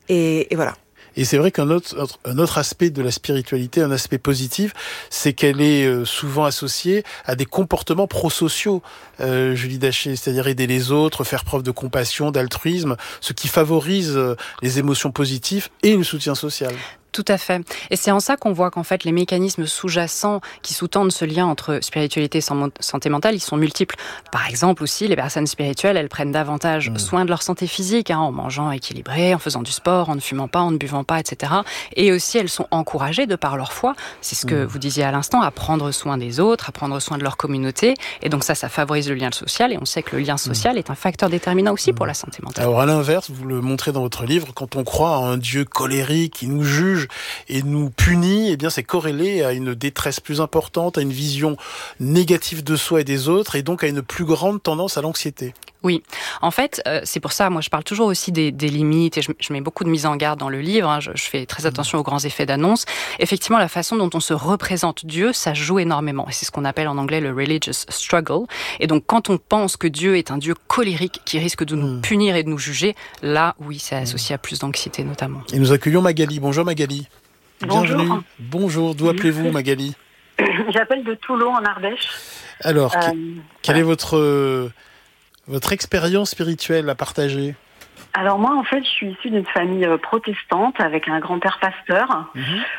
Et voilà. Et c'est vrai un autre aspect de la spiritualité, un aspect positif, c'est qu'elle est souvent associée à des comportements prosociaux, Julie Daché, c'est-à-dire aider les autres, faire preuve de compassion, d'altruisme, ce qui favorise les émotions positives et le soutien social. Tout à fait. Et c'est en ça qu'on voit qu'en fait, les mécanismes sous-jacents qui sous-tendent ce lien entre spiritualité et santé mentale, ils sont multiples. Par exemple aussi, les personnes spirituelles, elles prennent davantage soin de leur santé physique, en mangeant équilibré, en faisant du sport, en ne fumant pas, en ne buvant pas, etc. Et aussi, elles sont encouragées de par leur foi, c'est ce que vous disiez à l'instant, à prendre soin des autres, à prendre soin de leur communauté. Et donc ça favorise le lien social. Et on sait que le lien social est un facteur déterminant aussi pour la santé mentale. Alors à l'inverse, vous le montrez dans votre livre, quand on croit à un Dieu colérique qui nous juge et nous punit, eh bien c'est corrélé à une détresse plus importante, à une vision négative de soi et des autres, et donc à une plus grande tendance à l'anxiété. Oui, en fait, c'est pour ça, moi je parle toujours aussi des limites, et je mets beaucoup de mise en garde dans le livre, je fais très attention aux grands effets d'annonce. Effectivement, la façon dont on se représente Dieu, ça joue énormément, et c'est ce qu'on appelle en anglais le religious struggle. Et donc quand on pense que Dieu est un Dieu colérique qui risque de nous punir et de nous juger, là, oui, c'est associé à plus d'anxiété notamment. Et nous accueillons Magali. Bonjour Magali. Bonjour. Bienvenue. Bonjour, d'où appelez-vous Magali? J'appelle de Toulon en Ardèche. Alors, quelle est votre expérience spirituelle à partager? Alors moi, en fait, je suis issue d'une famille protestante avec un grand-père pasteur.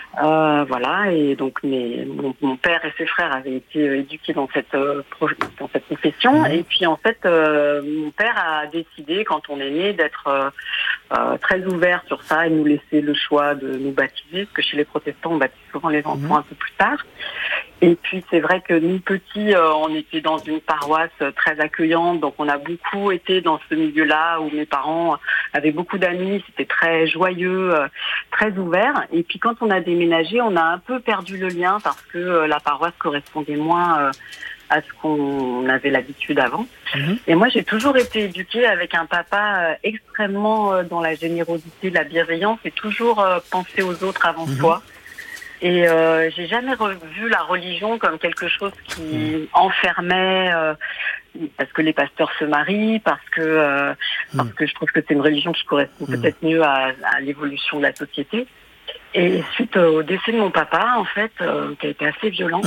Voilà, et donc mon père et ses frères avaient été éduqués dans cette confession. Et puis en fait, mon père a décidé, quand on est né, d'être très ouvert sur ça et nous laisser le choix de nous baptiser, parce que chez les protestants, on baptise souvent les enfants un peu plus tard. Et puis c'est vrai que nous petits, on était dans une paroisse très accueillante, donc on a beaucoup été dans ce milieu-là où mes parents avaient beaucoup d'amis, c'était très joyeux, très ouvert. Et puis quand on a déménagé, on a un peu perdu le lien parce que la paroisse correspondait moins à ce qu'on avait l'habitude avant. Et moi, j'ai toujours été éduquée avec un papa extrêmement dans la générosité, la bienveillance et toujours penser aux autres avant soi. Et j'ai jamais revu la religion comme quelque chose qui enfermait, parce que les pasteurs se marient, parce que je trouve que c'est une religion qui correspond peut-être mieux à l'évolution de la société. Et suite au décès de mon papa, en fait, qui a été assez violent,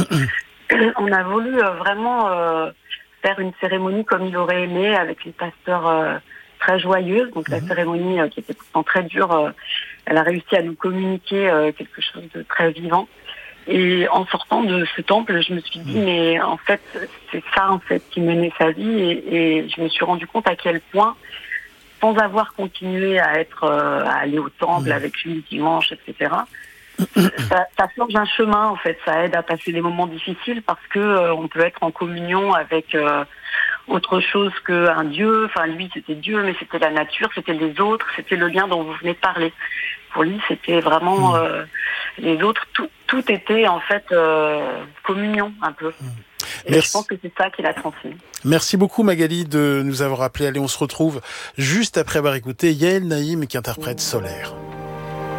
on a voulu vraiment faire une cérémonie comme il aurait aimé, avec les pasteurs très joyeuse. Donc la cérémonie, qui était pourtant très dure, elle a réussi à nous communiquer quelque chose de très vivant. Et en sortant de ce temple, je me suis dit, mais en fait, c'est ça en fait qui menait sa vie. Et je me suis rendu compte à quel point, sans avoir continué à aller au temple avec lui dimanche, etc., ça forge un chemin en fait. Ça aide à passer les moments difficiles parce que on peut être en communion avec autre chose qu'un Dieu. Enfin, lui, c'était Dieu, mais c'était la nature, c'était les autres, c'était le lien dont vous venez de parler. Pour lui, c'était vraiment les autres. Tout était en fait communion un peu. Et je pense que c'est ça qui l'a transmis. Merci beaucoup Magali de nous avoir appelé. Allez, on se retrouve juste après avoir écouté Yael Naïm qui interprète Solaire.